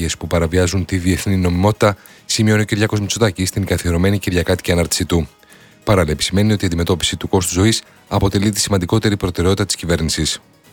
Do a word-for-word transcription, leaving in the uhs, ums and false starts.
ενέργειες που παραβιάζουν τη διεθνή νομιμότητα, σημειώνει ο Κυριάκος Μητσοτάκης στην καθιερωμένη κυριακάτικη ανάρτησή του. Παράλληλα, επισημαίνει ότι η αντιμετώπιση του κόστους ζωής αποτελεί τη σημαντικότερη προτεραιότητα της κυβέρνησης.